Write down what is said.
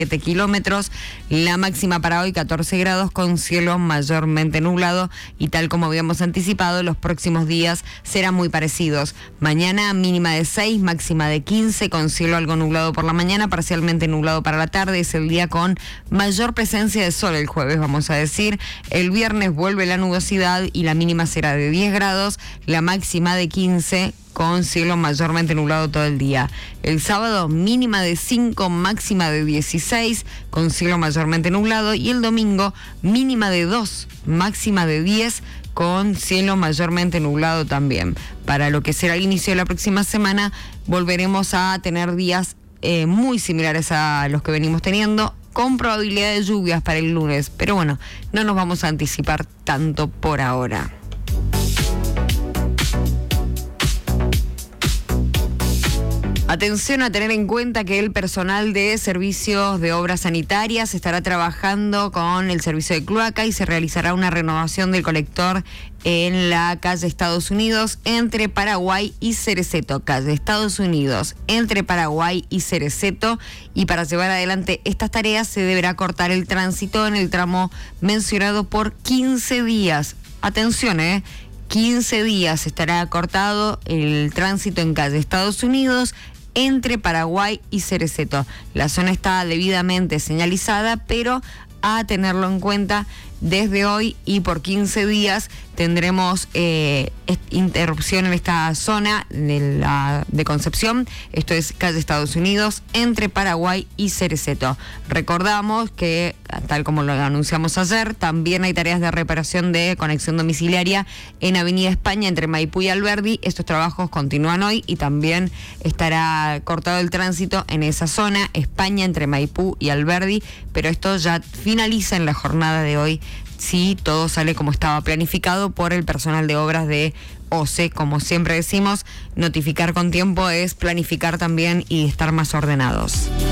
7 kilómetros, la máxima para hoy 14 grados con cielo mayormente nublado y tal como habíamos anticipado, los próximos días serán muy parecidos. Mañana mínima de 6, máxima de 15 con cielo algo nublado por la mañana, parcialmente nublado para la tarde, es el día con mayor presencia de sol el jueves, vamos a decir. El viernes vuelve la nubosidad y la mínima será de 10 grados, la máxima de 15 con cielo mayormente nublado todo el día. El sábado mínima de 5, máxima de 16, con cielo mayormente nublado. Y el domingo mínima de 2, máxima de 10, con cielo mayormente nublado también. Para lo que será el inicio de la próxima semana, volveremos a tener días muy similares a los que venimos teniendo, con probabilidad de lluvias para el lunes. Pero bueno, no nos vamos a anticipar tanto por ahora. Atención a tener en cuenta que el personal de servicios de obras sanitarias estará trabajando con el servicio de cloaca y se realizará una renovación del colector en la calle Estados Unidos entre Paraguay y Cereceto. Calle Estados Unidos entre Paraguay y Cereceto. Y para llevar adelante estas tareas se deberá cortar el tránsito en el tramo mencionado por 15 días. Atención, 15 días estará cortado el tránsito en calle Estados Unidos entre Paraguay y Cereceto. La zona está debidamente señalizada, pero a tenerlo en cuenta desde hoy y por 15 días tendremos interrupción en esta zona de Concepción, esto es calle Estados Unidos, entre Paraguay y Cereceto. Recordamos que, tal como lo anunciamos ayer, también hay tareas de reparación de conexión domiciliaria en Avenida España, entre Maipú y Alberdi. Estos trabajos continúan hoy y también estará cortado el tránsito en esa zona, España, entre Maipú y Alberdi, pero esto ya finaliza en la jornada de hoy, si todo sale como estaba planificado por el personal de obras de OCE. Como siempre decimos, notificar con tiempo es planificar también y estar más ordenados.